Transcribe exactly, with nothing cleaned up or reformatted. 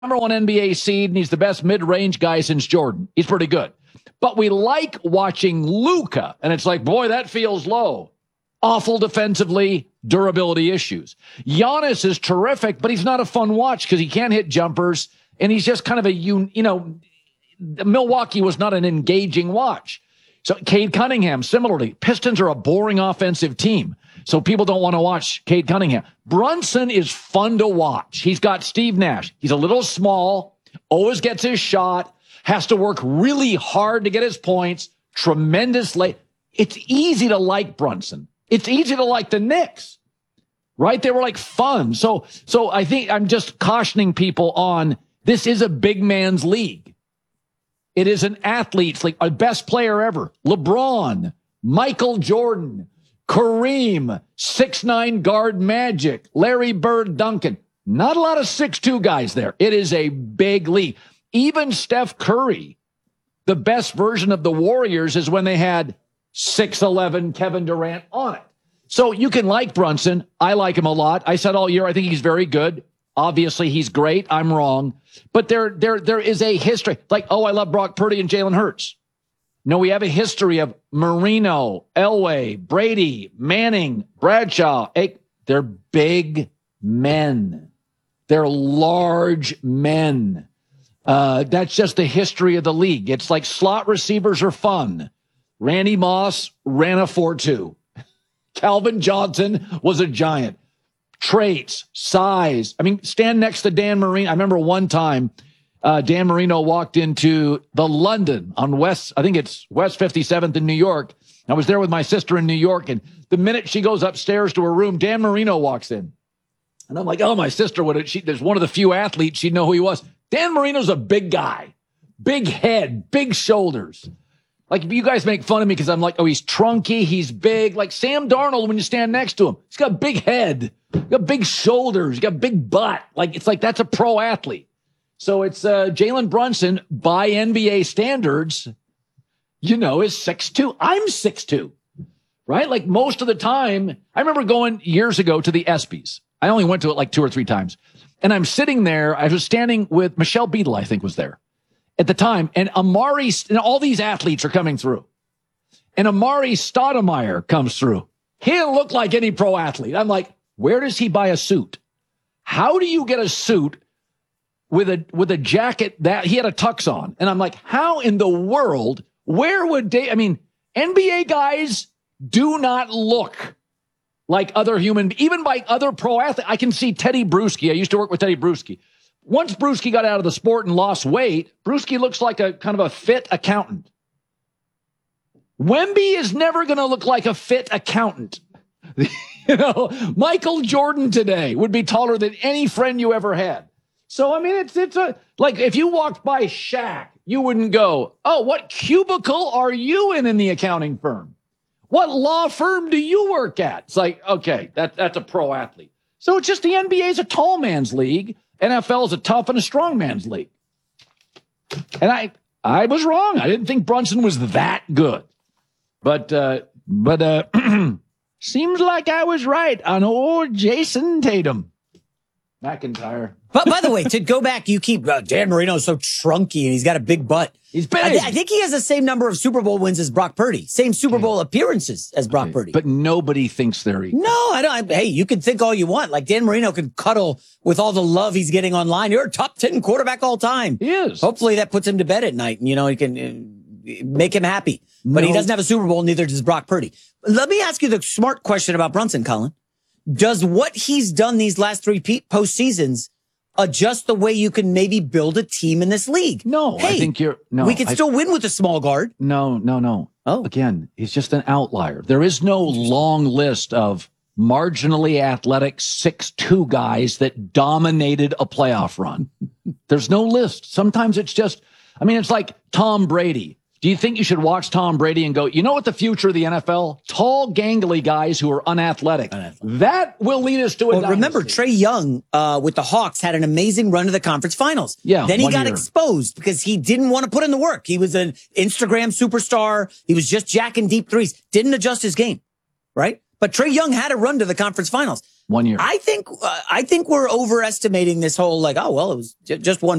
number one N B A seed, and he's the best mid-range guy since Jordan. He's pretty good. But we like watching Luka, and it's like, boy, that feels low. Awful defensively, durability issues. Giannis is terrific, but he's not a fun watch because he can't hit jumpers, and he's just kind of a, you know, Milwaukee was not an engaging watch. So Cade Cunningham, similarly, Pistons are a boring offensive team, so people don't want to watch Cade Cunningham. Brunson is fun to watch. He's got Steve Nash. He's a little small, always gets his shot, has to work really hard to get his points, tremendous late. It's easy to like Brunson. It's easy to like the Knicks, right? They were like fun. So, so I think I'm just cautioning people on this is a big man's league. It is an athlete's league, a best player ever. LeBron, Michael Jordan, Kareem, six nine guard Magic, Larry Bird, Duncan. Not a lot of six two guys there. It is a big league. Even Steph Curry, the best version of the Warriors is when they had six eleven Kevin Durant on it. So you can like Brunson. I like him a lot. I said all year I think he's very good. Obviously, he's great. I'm wrong. But there, there, there is a history. Like, oh, I love Brock Purdy and Jalen Hurts. No, we have a history of Marino, Elway, Brady, Manning, Bradshaw. They're big men. They're large men. Uh, that's just the history of the league. It's like slot receivers are fun. Randy Moss ran a four two. Calvin Johnson was a giant. Traits, size. I mean, stand next to Dan Marino. I remember one time uh, Dan Marino walked into the London on West, I think it's West fifty-seventh in New York. I was there with my sister in New York, and the minute she goes upstairs to her room, Dan Marino walks in. And I'm like, oh, my sister would have, she, there's one of the few athletes, she'd know who he was. Dan Marino's a big guy, big head, big shoulders. Like, you guys make fun of me because I'm like, oh, he's trunky, he's big. Like Sam Darnold, when you stand next to him, he's got a big head, he's got big shoulders, he's got a big butt. Like, it's like that's a pro athlete. So it's uh, Jalen Brunson, by N B A standards, you know, is six two. I'm six two, right? Like most of the time, I remember going years ago to the ESPYs. I only went to it like two or three times. And I'm sitting there, I was standing with Michelle Beadle, I think was there at the time, and Amari, and all these athletes are coming through. And Amari Stoudemire comes through. He didn't look like any pro athlete. I'm like, where does he buy a suit? How do you get a suit with a with a jacket that he had a tux on? And I'm like, how in the world, where would they, I mean, N B A guys do not look like other human, even by other pro athletes. I can see Teddy Bruschi. I used to work with Teddy Bruschi. Once Bruschi got out of the sport and lost weight, Bruschi looks like a kind of a fit accountant. Wemby is never going to look like a fit accountant. You know, Michael Jordan today would be taller than any friend you ever had. So, I mean, it's, it's a, like if you walked by Shaq, you wouldn't go, oh, what cubicle are you in in the accounting firm? What law firm do you work at? It's like, okay, that, that's a pro athlete. So it's just the N B A is a tall man's league. N F L is a tough and a strong man's league. And I I was wrong. I didn't think Brunson was that good. But, uh, but uh, seems like I was right on old Jason Tatum. McIntyre. But by the way, to go back, you keep uh, Dan Marino's so trunky and he's got a big butt. He's big. I, th- I think he has the same number of Super Bowl wins as Brock Purdy. Same Super Bowl appearances as Brock Okay. Purdy. But nobody thinks they're equal. No, I don't. I, hey, you can think all you want. Like Dan Marino can cuddle with all the love he's getting online. You're a top ten quarterback all time. He is. Hopefully that puts him to bed at night and, you know, he can uh, make him happy. But No. he doesn't have a Super Bowl, neither does Brock Purdy. Let me ask you the smart question about Brunson, Colin. Does what he's done these last three pe- postseasons adjust the way you can maybe build a team in this league? No, hey, I think you're, no. we can I, still win with a small guard. No, no, no. Oh. Again, he's just an outlier. There is no long list of marginally athletic six two guys that dominated a playoff run. There's no list. Sometimes it's just, I mean, it's like Tom Brady. Do you think you should watch Tom Brady and go, you know what the future of the N F L? Tall, gangly guys who are unathletic. unathletic. That will lead us to a Well, dynasty. remember, Trae Young uh, with the Hawks had an amazing run to the conference finals. Yeah, Then he one got year. exposed because he didn't want to put in the work. He was an Instagram superstar. He was just jacking deep threes. Didn't adjust his game, right? But Trae Young had a run to the conference finals. One year. I think uh, I think we're overestimating this whole like, oh well, it was j- just one